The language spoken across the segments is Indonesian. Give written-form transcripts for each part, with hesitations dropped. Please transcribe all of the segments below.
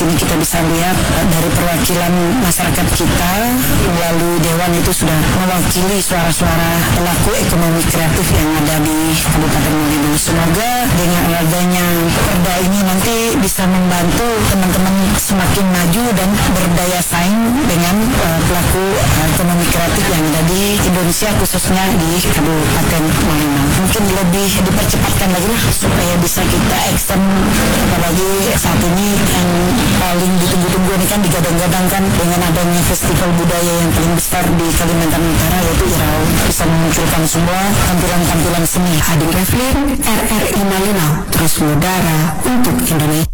sini kita bisa lihat dari perwakilan masyarakat kita melalui Dewan itu sudah mewakili suara-suara pelaku ekonomi kreatif yang ada di Kabupaten Malino. Semoga dengan adanya perda ini nanti bisa membantu teman-teman semakin maju dan berdaya saing dengan pelaku ekonomi kreatif yang ada di Indonesia, khususnya di Kabupaten Malino. Mungkin lebih dipercepatkan lagi lah supaya bisa kita extend, apalagi saat ini yang paling ditunggu-tunggu ini kan digadang-gadang kan dengan adanya festival budaya yang paling besar di Kalimantan Utara, yaitu Irau, bisa memunculkan semua tampilan-tampilan seni. Adi Revlin, RRI Malino, terus mengudara untuk Indonesia.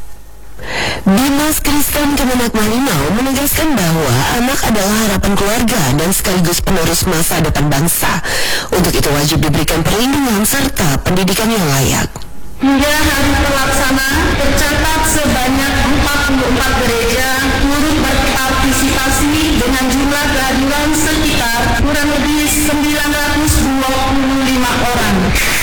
Dinas Kristen Kemenak Malino menegaskan bahwa anak adalah harapan keluarga dan sekaligus penerus masa depan bangsa. Untuk itu wajib diberikan perlindungan serta pendidikan yang layak. Hingga hari pelaksana tercatat sebanyak 44 gereja turut berpartisipasi dengan jumlah kehadiran sekitar kurang lebih 925 orang.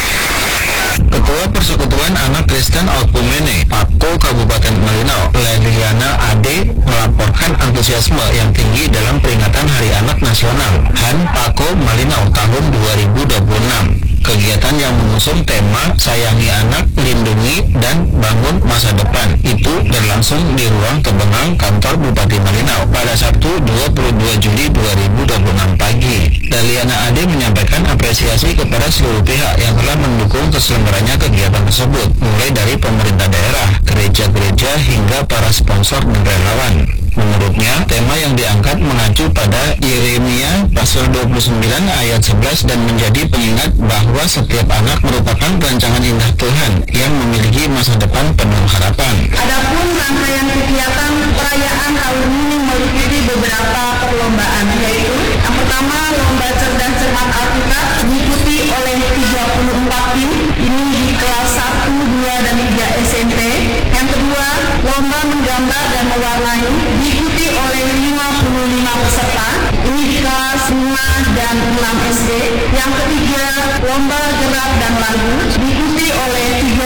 Ketua Persekutuan Anak Kristen Alkumene, Pako Kabupaten Malino, Leliana Ade, melaporkan antusiasme yang tinggi dalam peringatan Hari Anak Nasional Han Pako Malino tahun 2026. Kegiatan yang mengusung tema Sayangi Anak, Lindungi, dan Bangun Masa Depan itu berlangsung di ruang kebengang kantor Bupati Malino pada Sabtu 22 Juli 2026 pagi. Leliana Ade menyampaikan apresiasi kepada seluruh pihak yang telah mendukung keselenggaranya kegiatan tersebut, mulai dari pemerintah daerah, gereja-gereja, hingga para sponsor dan relawan. Menurutnya, tema yang diangkat mengacu pada Yeremia pasal 29 ayat 11 dan menjadi pengingat bahwa setiap anak merupakan rancangan indah Tuhan yang memiliki masa depan penuh harapan. Adapun rangkaian kegiatan perayaan tahun ini meliputi beberapa perlombaan, yaitu yang pertama lomba cerdas cermat Alkitab diikuti oleh 34 tim, ini di kelas 1, 2, dan 3 SMP. Yang kedua, lomba menggambar dan mewarnai diikuti oleh 55 peserta, ini di kelas 5 dan 6 SD. Yang ketiga, lomba gerak dan lagu diikuti oleh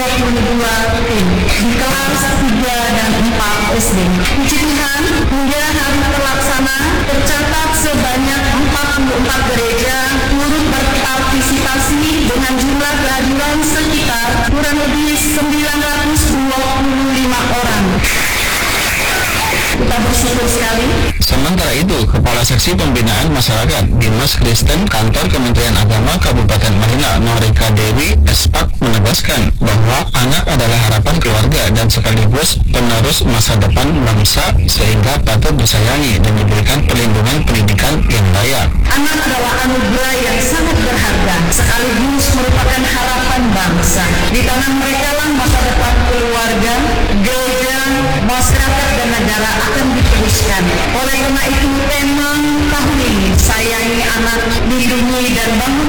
32 tim di kelas 3 dan 4 SD. Puji Tuhan, hingga hari terlaksana tercatat sebanyak 44 gereja turut berpartisipasi dengan jumlah kehadiran sekitar kurang lebih 925 orang. Kita bersyukur sekali. Sementara itu, Kepala Seksi Pembinaan Masyarakat Dinas Kristen Kantor Kementerian Agama Kabupaten Malino, Norika Dewi Espak, menegaskan bahwa anak adalah harapan keluarga dan sekaligus penerus masa depan bangsa, sehingga patut disayangi dan diberikan perlindungan pendidikan yang layak. Anak adalah anugerah yang sangat berharga, sekaligus merupakan harapan bangsa. Di tangan mereka lah masa depan keluarga, gereja, masyarakat, dan negara akan diteruskan. Oleh karena itu, tema tahun ini, Sayangi Anak, Lindungi, dan Bangun